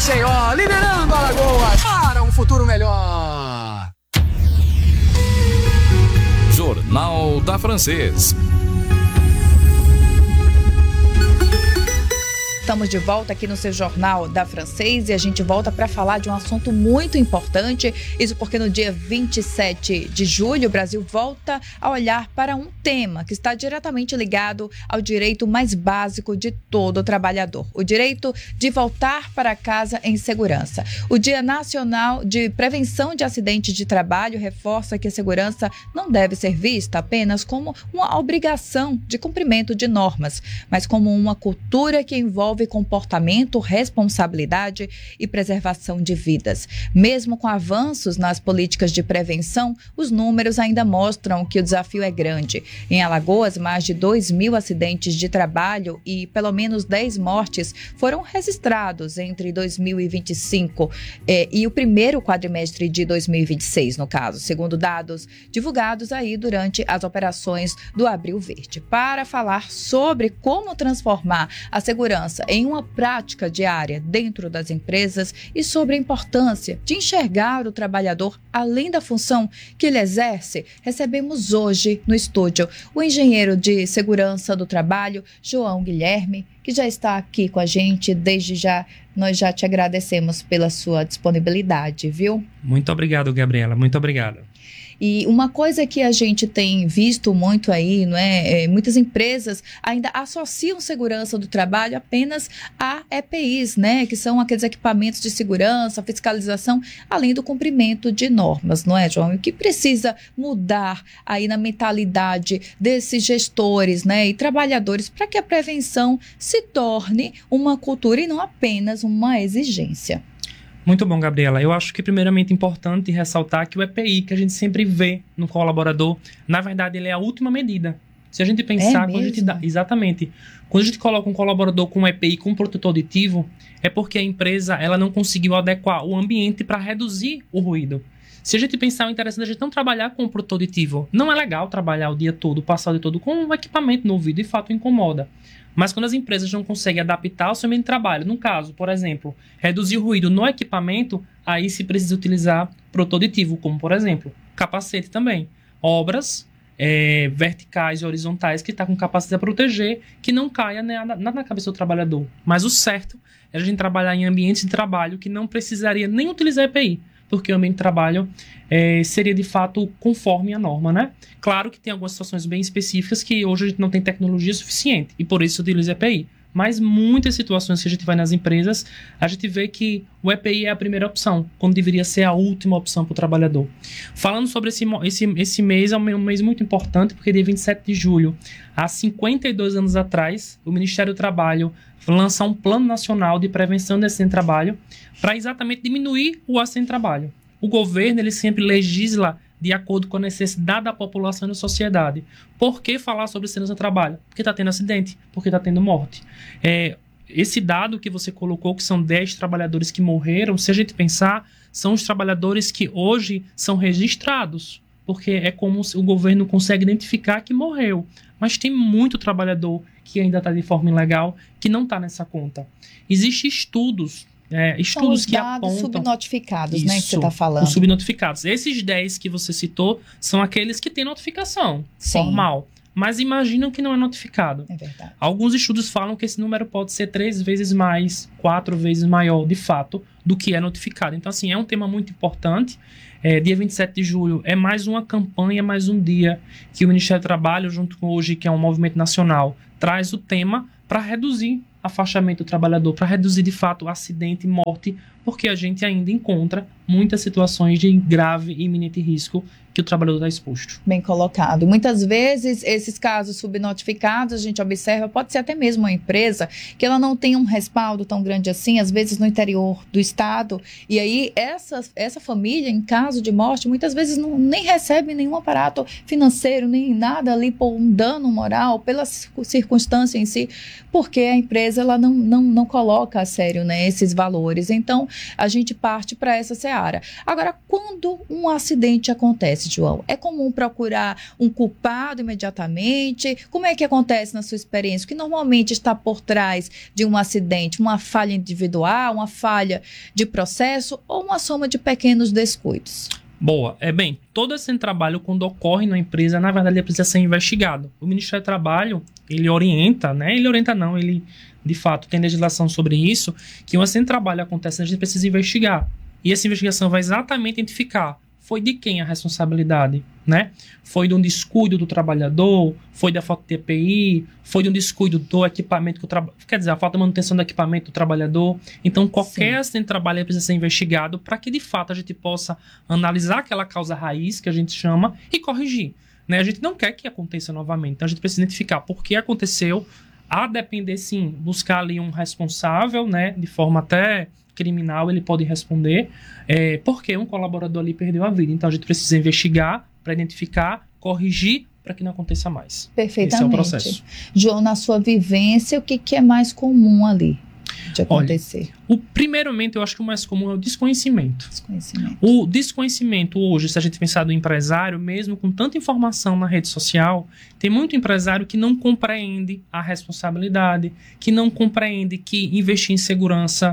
Maceió, liderando Alagoas para um futuro melhor. Jornal da Francês. Estamos de volta aqui no seu Jornal da Francês e a gente volta para falar de um assunto muito importante. Isso porque no dia 27 de julho o Brasil volta a olhar para um tema que está diretamente ligado ao direito mais básico de todo trabalhador. O direito de voltar para casa em segurança. O Dia Nacional de Prevenção de Acidentes de Trabalho reforça que a segurança não deve ser vista apenas como uma obrigação de cumprimento de normas, mas como uma cultura que envolve comportamento, responsabilidade e preservação de vidas. Mesmo com avanços nas políticas de prevenção, os números ainda mostram que o desafio é grande. Em Alagoas, mais de 2.000 acidentes de trabalho e pelo menos 10 mortes foram registrados entre 2025 e o primeiro quadrimestre de 2026, no caso, segundo dados divulgados aí durante as operações do Abril Verde. Para falar sobre como transformar a segurança em uma prática diária dentro das empresas e sobre a importância de enxergar o trabalhador além da função que ele exerce, recebemos hoje no estúdio o engenheiro de segurança do trabalho, João Guilherme, que já está aqui com a gente. Desde já, nós já te agradecemos pela sua disponibilidade, viu? Muito obrigado, Gabriela. Muito obrigado. E uma coisa que a gente tem visto muito aí, não é? Muitas empresas ainda associam segurança do trabalho apenas a EPIs, né? Que são aqueles equipamentos de segurança, fiscalização, além do cumprimento de normas, não é, João? E o que precisa mudar aí na mentalidade desses gestores, né? E trabalhadores para que a prevenção se torne uma cultura e não apenas uma exigência. Muito bom, Gabriela. Eu acho que primeiramente é importante ressaltar que o EPI que a gente sempre vê no colaborador, na verdade ele é a última medida. Se a gente pensar, quando a gente exatamente, quando a gente coloca um colaborador com um EPI com um protetor auditivo, é porque a empresa ela não conseguiu adequar o ambiente para reduzir o ruído. Se a gente pensar, o interessante é a gente não trabalhar com um protetor auditivo. Não é legal trabalhar o dia todo, passar o dia todo com um equipamento no ouvido, de fato incomoda. Mas quando as empresas não conseguem adaptar o seu ambiente de trabalho, no caso, por exemplo, reduzir o ruído no equipamento, aí se precisa utilizar protetor auditivo, como por exemplo, capacete também. Obras verticais e horizontais que está com capacidade de proteger, que não caia nada na cabeça do trabalhador. Mas o certo é a gente trabalhar em ambientes de trabalho que não precisaria nem utilizar EPI, porque o ambiente de trabalho seria de fato conforme a norma, né? Claro que tem algumas situações bem específicas que hoje a gente não tem tecnologia suficiente e por isso utiliza EPI. Mas muitas situações que a gente vai nas empresas, a gente vê que o EPI é a primeira opção, quando deveria ser a última opção para o trabalhador. Falando sobre esse mês, é um mês muito importante, porque dia 27 de julho, há 52 anos atrás, o Ministério do Trabalho lança um Plano Nacional de Prevenção de Acidente de Trabalho para exatamente diminuir o acidente de trabalho. O governo ele sempre legisla de acordo com a necessidade da população e da sociedade. Por que falar sobre segurança do trabalho? Porque está tendo acidente, porque está tendo morte. Esse dado que você colocou, que são 10 trabalhadores que morreram, se a gente pensar, são os trabalhadores que hoje são registrados, porque é como o governo consegue identificar que morreu. Mas tem muito trabalhador que ainda está de forma ilegal, que não está nessa conta. Existem estudos que apontam... subnotificados, isso, né, que você está falando. Os subnotificados. Esses 10 que você citou são aqueles que têm notificação formal. Mas imaginam que não é notificado. É verdade. Alguns estudos falam que esse número pode ser 3 vezes mais, 4 vezes maior, de fato, do que é notificado. Então, assim, é um tema muito importante. Dia 27 de julho é mais uma campanha, mais um dia que o Ministério do Trabalho, junto com hoje, que é um movimento nacional, traz o tema para reduzir afastamento do trabalhador, para reduzir de fato acidente e morte, porque a gente ainda encontra muitas situações de grave e iminente risco que o trabalhador está exposto. Bem colocado. Muitas vezes, esses casos subnotificados, a gente observa, pode ser até mesmo uma empresa que ela não tem um respaldo tão grande assim, às vezes no interior do estado, e aí essa família, em caso de morte, muitas vezes nem recebe nenhum aparato financeiro, nem nada ali por um dano moral, pela circunstância em si, porque a empresa ela não coloca a sério, né, esses valores. Então, a gente parte para essa seara. Agora, quando um acidente acontece, João, é comum procurar um culpado imediatamente? Como é que acontece na sua experiência? O que normalmente está por trás de um acidente? Uma falha individual, uma falha de processo ou uma soma de pequenos descuidos? Boa. Todo esse trabalho, quando ocorre na empresa, na verdade, ele precisa ser investigado. O Ministério do Trabalho, ele orienta, né? Ele, de fato, tem legislação sobre isso, que um acidente de trabalho acontece, a gente precisa investigar. E essa investigação vai exatamente identificar, foi de quem a responsabilidade, né? Foi de um descuido do trabalhador, foi da falta de EPI, foi de um descuido do equipamento, quer dizer, a falta de manutenção do equipamento do trabalhador. Então, qualquer acidente de trabalho precisa ser investigado para que, de fato, a gente possa analisar aquela causa raiz, que a gente chama, e corrigir, né? A gente não quer que aconteça novamente, então a gente precisa identificar por que aconteceu, a depender, sim, buscar ali um responsável, né? De forma até criminal, ele pode responder porque um colaborador ali perdeu a vida. Então, a gente precisa investigar para identificar, corrigir, para que não aconteça mais. Perfeitamente. Esse é o processo. João, na sua vivência, o que é mais comum ali de acontecer? Primeiramente, eu acho que o mais comum é o desconhecimento. O desconhecimento hoje, se a gente pensar do empresário, mesmo com tanta informação na rede social, tem muito empresário que não compreende a responsabilidade, que não compreende que investir em segurança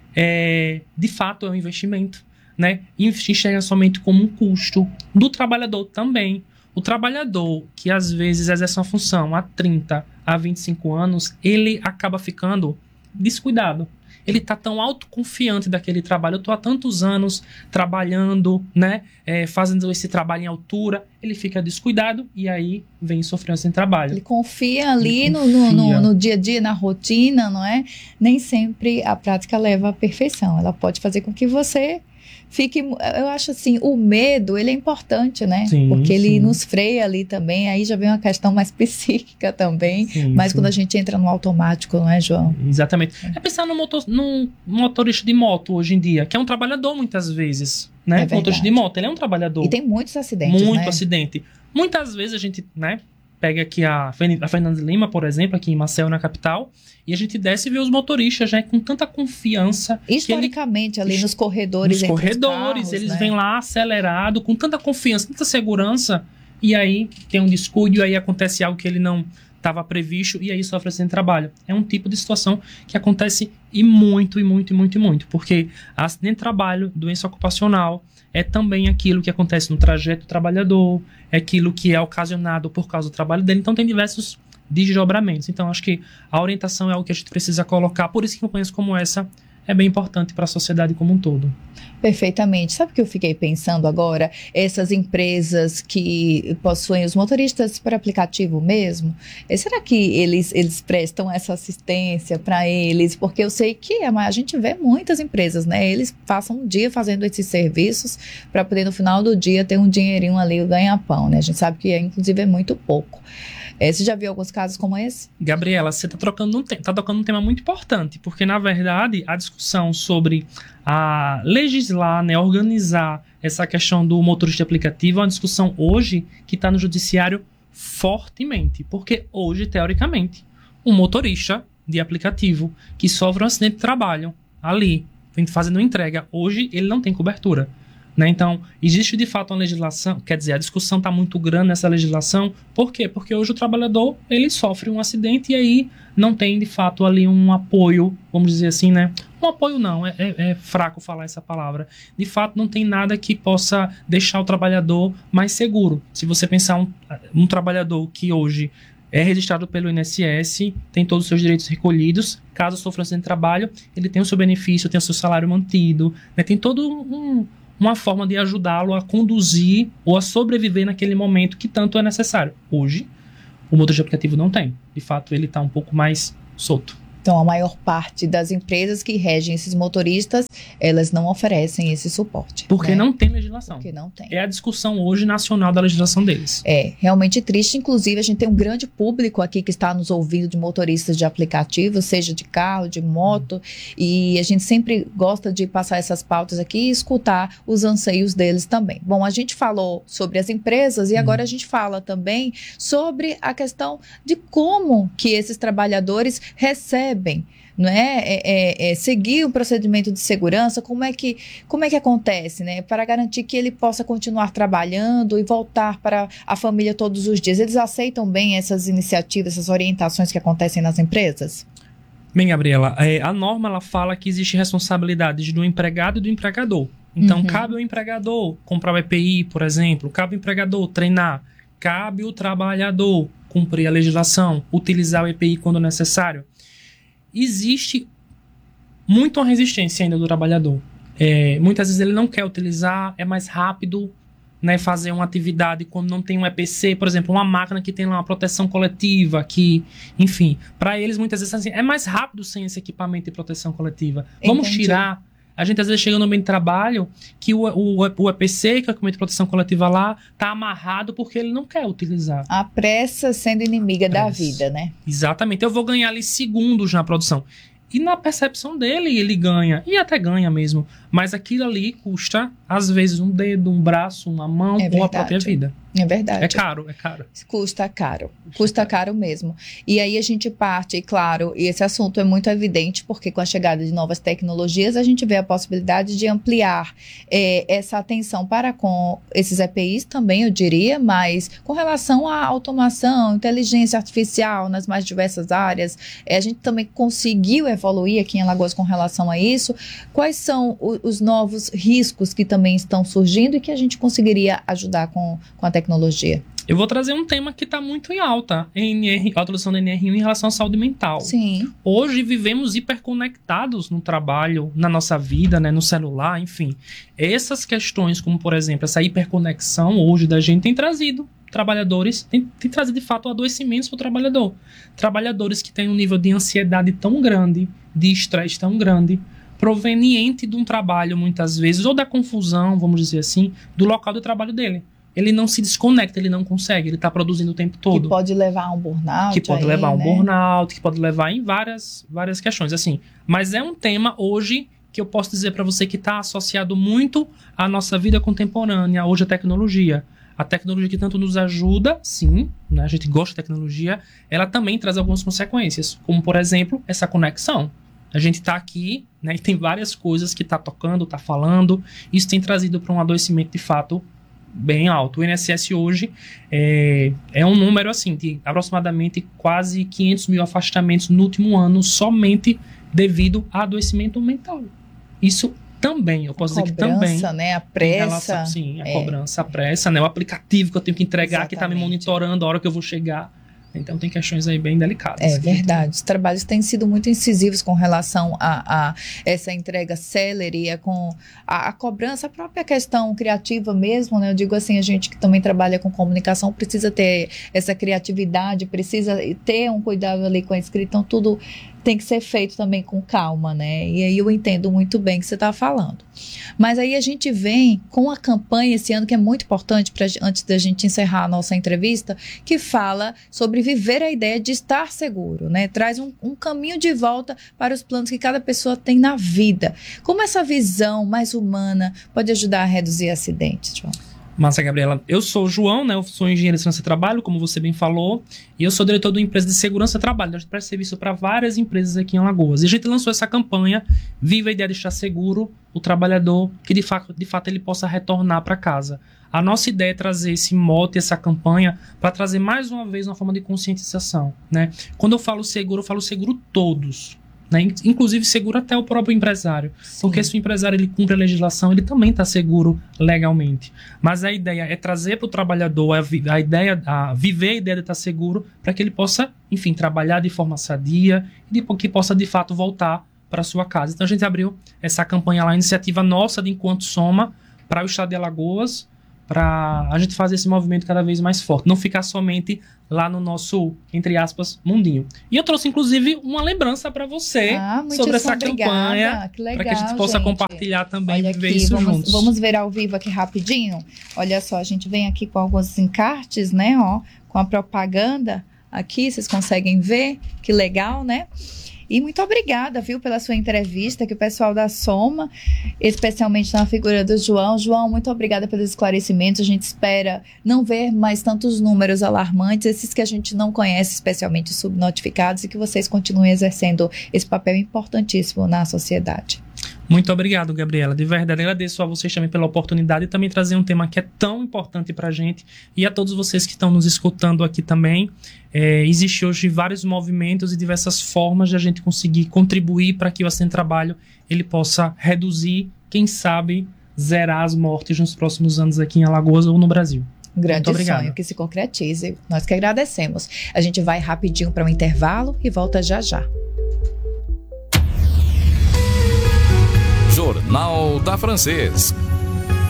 de fato é um investimento, né? Enxerga somente como um custo do trabalhador também. O trabalhador que às vezes exerce uma função há 30, há 25 anos, ele acaba ficando descuidado. Ele está tão autoconfiante daquele trabalho. Eu estou há tantos anos trabalhando, né? Fazendo esse trabalho em altura. Ele fica descuidado e aí vem sofrendo sem trabalho. Ele confia ali no dia a dia, na rotina, não é? Nem sempre a prática leva à perfeição. Ela pode fazer com que você fique... Eu acho assim, o medo, ele é importante, né? Sim, porque ele nos freia ali também. Aí já vem uma questão mais psíquica também. Mas quando a gente entra no automático, não é, João? Exatamente. É pensar num motorista de moto hoje em dia, que é um trabalhador muitas vezes, né? O motorista de moto, ele é um trabalhador. E tem muitos acidentes, Muito acidente. Muitas vezes a gente, né, pega aqui a Fernanda Lima, por exemplo, aqui em Maceió, na capital, e a gente desce e vê os motoristas já com tanta confiança. Historicamente, ali nos corredores. Nos corredores, carros, eles vêm lá acelerado, com tanta confiança, tanta segurança, e aí tem um descuido, e aí acontece algo que ele não estava previsto, e aí sofre acidente de trabalho. É um tipo de situação que acontece muito, porque acidente de trabalho, doença ocupacional, é também aquilo que acontece no trajeto do trabalhador, é aquilo que é ocasionado por causa do trabalho dele, então tem diversos desdobramentos. Então, acho que a orientação é algo que a gente precisa colocar, por isso que campanhas como essa é bem importante para a sociedade como um todo. Perfeitamente. Sabe o que eu fiquei pensando agora? Essas empresas que possuem os motoristas por aplicativo mesmo, será que eles prestam essa assistência para eles? Porque eu sei que a gente vê muitas empresas, né? Eles passam um dia fazendo esses serviços para poder no final do dia ter um dinheirinho ali, o ganha-pão, né? A gente sabe que inclusive é muito pouco. Você já viu alguns casos como esse? Gabriela, você está tocando um tema muito importante, porque, na verdade, a discussão sobre legislar, né, organizar essa questão do motorista de aplicativo é uma discussão hoje que está no judiciário fortemente, porque hoje, teoricamente, um motorista de aplicativo que sofre um acidente de trabalho ali, fazendo entrega, hoje ele não tem cobertura. Né? Então, existe de fato uma legislação, quer dizer, a discussão está muito grande nessa legislação. Por quê? Porque hoje o trabalhador, ele sofre um acidente e aí não tem de fato ali um apoio, vamos dizer assim, né? Um apoio não, é fraco falar essa palavra. De fato, não tem nada que possa deixar o trabalhador mais seguro. Se você pensar um trabalhador que hoje é registrado pelo INSS, tem todos os seus direitos recolhidos, caso sofra um acidente de trabalho, ele tem o seu benefício, tem o seu salário mantido, né? Tem todo uma forma de ajudá-lo a conduzir ou a sobreviver naquele momento que tanto é necessário. Hoje, o motorista de aplicativo não tem. De fato, ele está um pouco mais solto. Então, a maior parte das empresas que regem esses motoristas, elas não oferecem esse suporte. Porque não tem legislação. Porque não tem. É a discussão hoje nacional da legislação deles. É realmente triste. Inclusive, a gente tem um grande público aqui que está nos ouvindo de motoristas de aplicativo, seja de carro, de moto, e a gente sempre gosta de passar essas pautas aqui e escutar os anseios deles também. Bom, a gente falou sobre as empresas e agora a gente fala também sobre a questão de como que esses trabalhadores recebem não é? Seguir o procedimento de segurança, como é que acontece, né? Para garantir que ele possa continuar trabalhando e voltar para a família todos os dias. Eles aceitam bem essas iniciativas, essas orientações que acontecem nas empresas? Bem, Gabriela, a norma ela fala que existe responsabilidade do empregado e do empregador. Então, cabe ao empregador comprar o EPI, por exemplo, cabe ao empregador treinar, cabe ao trabalhador cumprir a legislação, utilizar o EPI quando necessário. Existe muito uma resistência ainda do trabalhador. Muitas vezes ele não quer utilizar, é mais rápido, né, fazer uma atividade quando não tem um EPC, por exemplo, uma máquina que tem lá uma proteção coletiva, que, enfim, para eles muitas vezes assim, é mais rápido sem esse equipamento de proteção coletiva. Vamos tirar. A gente às vezes chega no ambiente de trabalho que o EPC, que é o equipamento de proteção coletiva lá, está amarrado porque ele não quer utilizar. A pressa sendo inimiga da vida, né? Exatamente. Eu vou ganhar ali segundos na produção. E na percepção dele, ele ganha. E até ganha mesmo. Mas aquilo ali custa, às vezes, um dedo, um braço, uma mão ou a própria vida. É verdade. É caro. Custa caro mesmo. E aí a gente parte, e claro, e esse assunto é muito evidente, porque com a chegada de novas tecnologias, a gente vê a possibilidade de ampliar essa atenção para com esses EPIs também, eu diria, mas com relação à automação, inteligência artificial nas mais diversas áreas, a gente também conseguiu evoluir aqui em Alagoas com relação a isso. Quais são os novos riscos que também estão surgindo e que a gente conseguiria ajudar com a tecnologia? Eu vou trazer um tema que está muito em alta, a atualização da NR1 em relação à saúde mental. Sim. Hoje vivemos hiperconectados no trabalho, na nossa vida, né, no celular, enfim. Essas questões, como por exemplo, essa hiperconexão hoje da gente tem trazido trabalhadores, tem trazido de fato adoecimentos para o trabalhador. Trabalhadores que têm um nível de ansiedade tão grande, de estresse tão grande, proveniente de um trabalho muitas vezes, ou da confusão, vamos dizer assim, do local do trabalho dele. Ele não se desconecta, ele não consegue, ele está produzindo o tempo todo. Que pode levar a um burnout. Que pode levar a um burnout, que pode levar em várias questões, assim. Mas é um tema hoje que eu posso dizer para você que está associado muito à nossa vida contemporânea, hoje a tecnologia. A tecnologia que tanto nos ajuda, sim, né, a gente gosta de tecnologia, ela também traz algumas consequências, como por exemplo, essa conexão. A gente está aqui, né, e tem várias coisas que está tocando, está falando, isso tem trazido para um adoecimento de fato bem alto. O INSS hoje é um número assim, de aproximadamente quase 500 mil afastamentos no último ano, somente devido a adoecimento mental. Isso também, eu posso dizer que também... A cobrança, né? A pressa. Relação, sim, a cobrança, a pressa, né? O aplicativo que eu tenho que entregar, exatamente, que está me monitorando a hora que eu vou chegar. Então tem questões aí bem delicadas. É verdade. Os trabalhos têm sido muito incisivos com relação a essa entrega célere, com a cobrança, a própria questão criativa mesmo, né? Eu digo assim, a gente que também trabalha com comunicação precisa ter essa criatividade, precisa ter um cuidado ali com a escrita, então tudo tem que ser feito também com calma, né? E aí eu entendo muito bem o que você está falando. Mas aí a gente vem com a campanha esse ano que é muito importante, antes da gente encerrar a nossa entrevista, que fala sobre viver a ideia de estar seguro, né? Traz um caminho de volta para os planos que cada pessoa tem na vida. Como essa visão mais humana pode ajudar a reduzir acidentes, João? Massa, Gabriela. Eu sou o João, né? Eu sou engenheiro de segurança de trabalho, como você bem falou, e eu sou diretor de uma empresa de segurança de trabalho. A gente presta serviço para várias empresas aqui em Alagoas. E a gente lançou essa campanha, Viva a Ideia de Estar Seguro, o trabalhador, que de fato ele possa retornar para casa. A nossa ideia é trazer esse mote, essa campanha, para trazer mais uma vez uma forma de conscientização, né? Quando eu falo seguro todos, né? Inclusive seguro até o próprio empresário. Sim. Porque se o empresário ele cumpre a legislação, ele também está seguro legalmente. Mas a ideia é trazer para o trabalhador a ideia, viver a ideia de estar seguro, para que ele possa, enfim, trabalhar de forma sadia e que possa de fato voltar para a sua casa. Então a gente abriu essa campanha lá, iniciativa nossa de Enquanto Soma, para o estado de Alagoas, para a gente fazer esse movimento cada vez mais forte, não ficar somente lá no nosso, entre aspas, mundinho. E eu trouxe, inclusive, uma lembrança para você sobre essa campanha, para que a gente possa compartilhar também e viver isso juntos. Vamos ver ao vivo aqui rapidinho? Olha só, a gente vem aqui com alguns encartes, né, ó, com a propaganda aqui, vocês conseguem ver? Que legal, né? E muito obrigada, viu, pela sua entrevista, que o pessoal da Soma, especialmente na figura do João. João, muito obrigada pelos esclarecimentos. A gente espera não ver mais tantos números alarmantes, esses que a gente não conhece, especialmente os subnotificados, e que vocês continuem exercendo esse papel importantíssimo na sociedade. Muito obrigado, Gabriela. De verdade, agradeço a vocês também pela oportunidade e também trazer um tema que é tão importante para a gente e a todos vocês que estão nos escutando aqui também. Existe hoje vários movimentos e diversas formas de a gente conseguir contribuir para que o acidente de trabalho ele possa reduzir, quem sabe, zerar as mortes nos próximos anos aqui em Alagoas ou no Brasil. Um grande sonho que se concretize. Nós que agradecemos. A gente vai rapidinho para um intervalo e volta já já. Jornal da Francês.